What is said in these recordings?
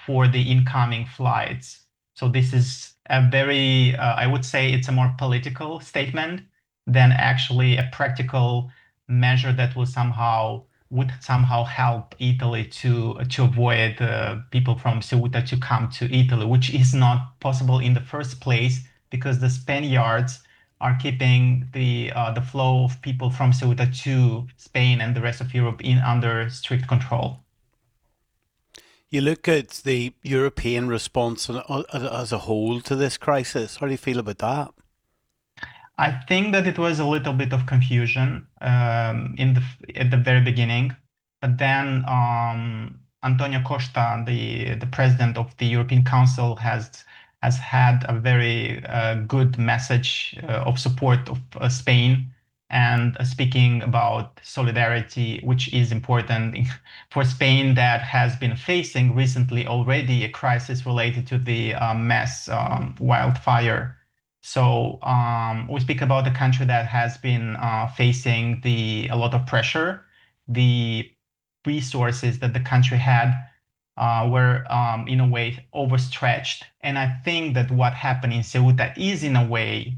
for the incoming flights. So this is a very, I would say it's a more political statement than actually a practical measure that would somehow help Italy to avoid people from Ceuta to come to Italy, which is not possible in the first place because the Spaniards are keeping the flow of people from Ceuta to Spain and the rest of Europe in under strict control. You look at the European response as a whole to this crisis. How do you feel about that? I think that it was a little bit of confusion at the very beginning, but then Antonio Costa, the president of the European Council, has had a very good message of support of Spain and speaking about solidarity, which is important for Spain that has been facing recently already a crisis related to the mass wildfire. So we speak about a country that has been facing a lot of pressure. The resources that the country had were in a way overstretched. And I think that what happened in Ceuta is in a way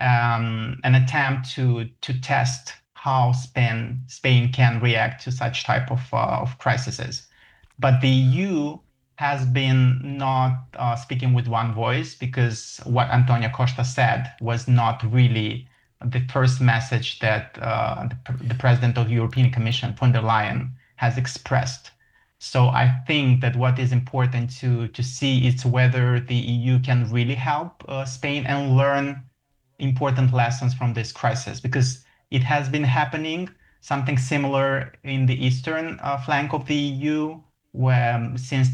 an attempt to test how Spain can react to such type of crises. But the EU has been not speaking with one voice because what Antonio Costa said was not really the first message that the president of the European Commission, von der Leyen, has expressed. So I think that what is important to see is whether the EU can really help Spain and learn important lessons from this crisis because it has been happening something similar in the eastern flank of the EU, where since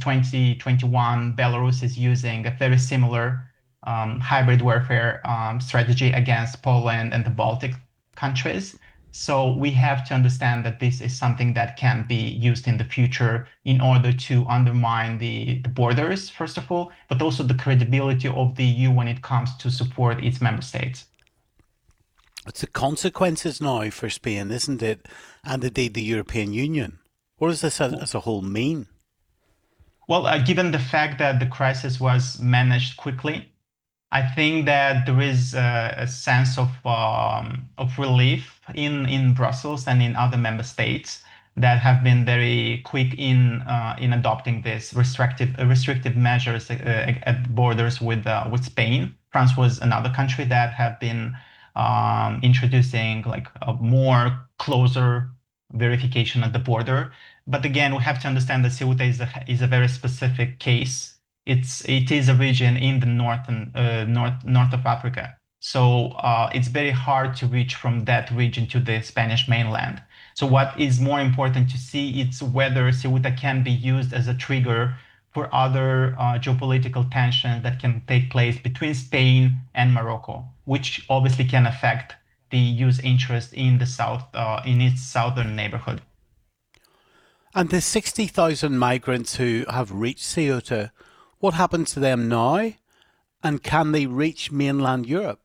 2021, Belarus is using a very similar hybrid warfare strategy against Poland and the Baltic countries. So we have to understand that this is something that can be used in the future in order to undermine the borders, first of all, but also the credibility of the EU when it comes to support its member states. It's the consequences now for Spain, isn't it? And indeed the European Union. What does this as a whole mean? Well, given the fact that the crisis was managed quickly, I think that there is a sense of relief in Brussels and in other member states that have been very quick in adopting this restrictive measures at borders with Spain. France was another country that have been introducing like a more closer verification at the border. But again, we have to understand that Ceuta is a very specific case. It is a region in the north of Africa. So it's very hard to reach from that region to the Spanish mainland. So what is more important to see is whether Ceuta can be used as a trigger for other geopolitical tensions that can take place between Spain and Morocco, which obviously can affect the EU's interest in the south, in its southern neighborhood. And the 60,000 migrants who have reached Ceuta, what happens to them now? And can they reach mainland Europe?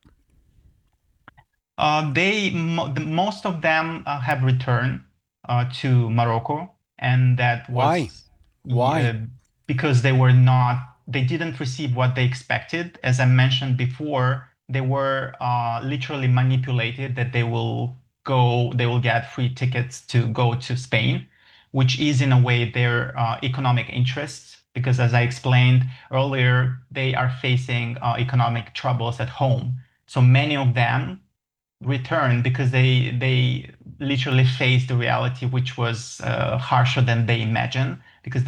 Most of them have returned to Morocco, and that Why? was uh, Why? because they didn't receive what they expected. As I mentioned before, they were literally manipulated that they will get free tickets to go to Spain, which is in a way their economic interests. Because as I explained earlier, they are facing economic troubles at home. So many of them return because they literally faced the reality which was harsher than they imagined because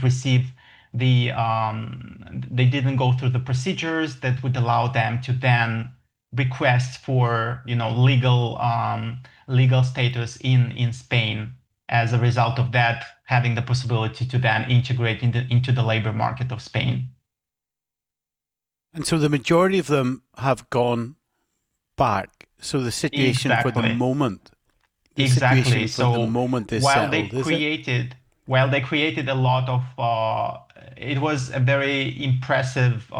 they didn't go through the procedures that would allow them to then request for legal status in Spain as a result of that having the possibility to then integrate into the labor market of Spain. And so the majority of them have gone back. So the situation for the Exactly. moment, the Exactly. situation for the So moment is while settled, they is it? created, while they created a lot of, it was a very impressive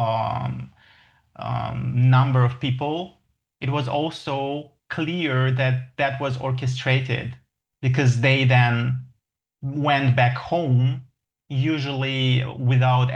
number of people. It was also clear that that was orchestrated because they then went back home, usually without